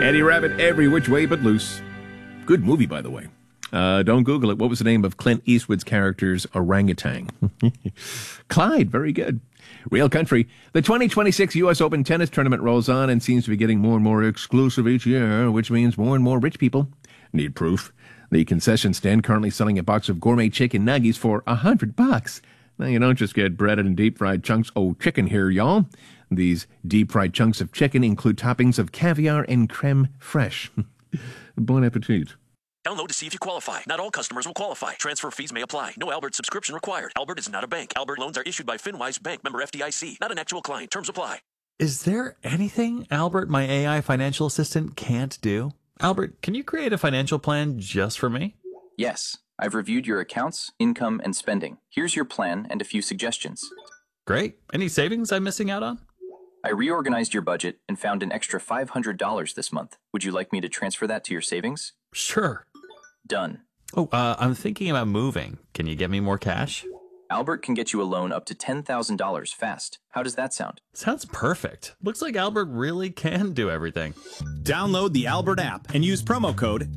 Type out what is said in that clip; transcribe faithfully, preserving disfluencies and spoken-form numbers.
Eddie Rabbit, Every Which Way But Loose. Good movie, by the way. Uh, don't Google it. What was the name of Clint Eastwood's character's orangutan? Clyde, very good. Real country. The twenty twenty-six U S Open tennis tournament rolls on and seems to be getting more and more exclusive each year, which means more and more rich people need proof. The concession stand currently selling a box of gourmet chicken nuggies for a hundred bucks. Now, you don't just get breaded and deep-fried chunks of chicken here, y'all. These deep-fried chunks of chicken include toppings of caviar and creme fraiche. Bon appetit. Download to see if you qualify. Not all customers will qualify. Transfer fees may apply. No Albert subscription required. Albert is not a bank. Albert loans are issued by FinWise Bank, member F D I C. Not an actual client. Terms apply. Is there anything Albert, my A I financial assistant, can't do? Albert, can you create a financial plan just for me? Yes. I've reviewed your accounts, income, and spending. Here's your plan and a few suggestions. Great. Any savings I'm missing out on? I reorganized your budget and found an extra five hundred dollars this month. Would you like me to transfer that to your savings? Sure. Done. Oh, uh, I'm thinking about moving. Can you get me more cash? Albert can get you a loan up to ten thousand dollars fast. How does that sound? Sounds perfect. Looks like Albert really can do everything. Download the Albert app and use promo code